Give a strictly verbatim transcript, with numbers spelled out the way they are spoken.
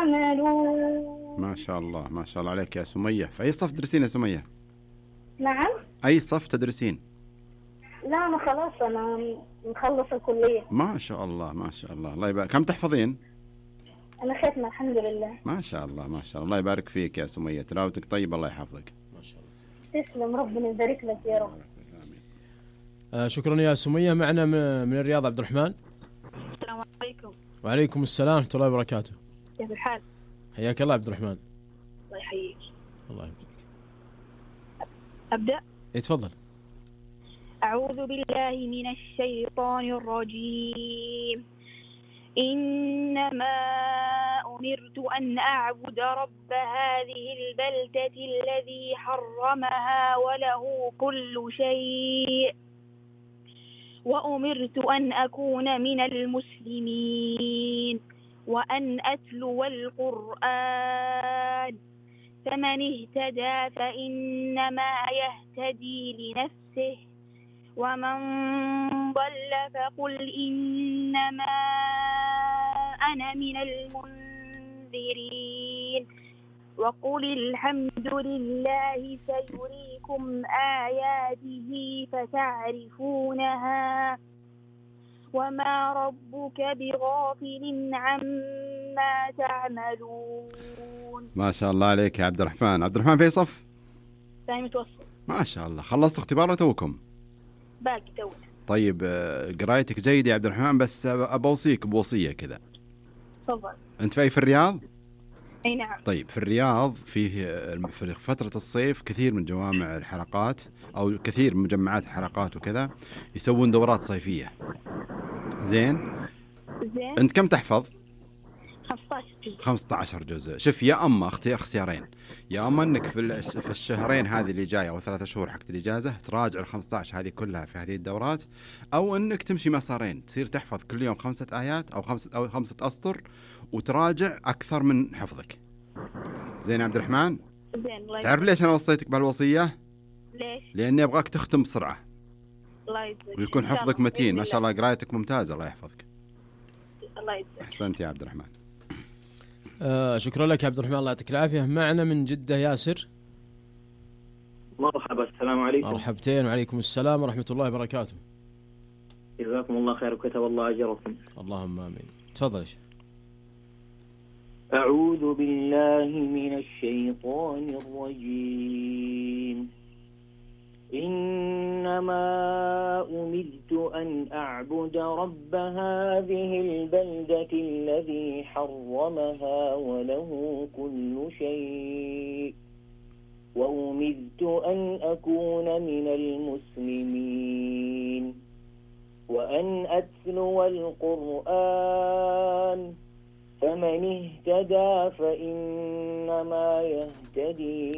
تعملون. ما شاء الله ما شاء الله عليك يا سمية. في أي صف تدرسين يا سمية؟ نعم. أي صف تدرسين؟ لا أنا خلاص أنا مخلصة الكلية. ما شاء الله ما شاء الله. الله يبارك. كم تحفظين؟ أنا ختمة الحمد لله. ما شاء الله ما شاء الله. الله يبارك فيك يا سمية، تلاوتك طيب، الله يحفظك. ما شاء الله. تسلم، ربنا يبارك لك يا رب. آه شكرا يا سمية. معنا من الرياض عبد الرحمن. السلام عليكم. وعليكم السلام ورحمة الله وبركاته. كيف الحال؟ حياك الله عبد الرحمن. الله يحييك. الله يبارك. أبدأ؟ اي تفضل. أعوذ بالله من الشيطان الرجيم. إنما أمرت أن أعبد رب هذه البلدة الذي حرمها وله كل شيء وأمرت أن أكون من المسلمين وأن أتلو القرآن فمن اهتدى فإنما يهتدي لنفسه ومن ضل فقل إنما أنا من المنذرين وقل الحمد لله سيريكم آياته فتعرفونها وما ربك بغافل عما تعملون. ما شاء الله عليك يا عبد الرحمن. عبد الرحمن في صف؟ ثاني متوسط. ما شاء الله. خلصت اختبار توكم؟ باقي تو. طيب قرايتك جيدة يا عبد الرحمن، بس أبوصيك بوصية كذا. تفضل. أنت في في الرياض؟ أي نعم. طيب في الرياض فيه في فترة الصيف كثير من جوامع الحلقات أو كثير من مجمعات الحلقات وكذا يسوون دورات صيفية. زين؟ زين. أنت كم تحفظ؟ خمسة عشر جزء. خمسة عشر جزء. شوف يا أما اختيار اختيارين، يا أما أنك في في الشهرين هذه اللي جاية أو ثلاثة شهور حق الإجازة تراجع الخمسة عشر هذه كلها في هذه الدورات، أو أنك تمشي مسارين تصير تحفظ كل يوم خمسة آيات أو خمسة أو خمسة أسطر وتراجع أكثر من حفظك. زين يا عبد الرحمن؟ زين. تعرف ليش أنا وصيتك بهالوصية؟ ليش؟ لأني أبغاك تختم بسرعة. الله يجزاك. ويكون حفظك متين. ما شاء الله قرايتك ممتازة، الله يحفظك. الله يجزاك. أحسنت يا عبد الرحمن. آه شكرا لك يا عبد الرحمن، الله يعطيك العافية. معنا من جدة ياسر. مرحبا. السلام عليكم. مرحبتين. وعليكم السلام ورحمة الله وبركاته. جزاكم الله خير وكتب الله أجركم. اللهم آمين. تفضل. أعوذ بالله من الشيطان الرجيم. إنما أمرت أن أعبد رب هذه البلدة الذي حرمها وله كل شيء وأمرت أن أكون من المسلمين وأن أتلو القرآن فمن اهتدى فإنما يهتدي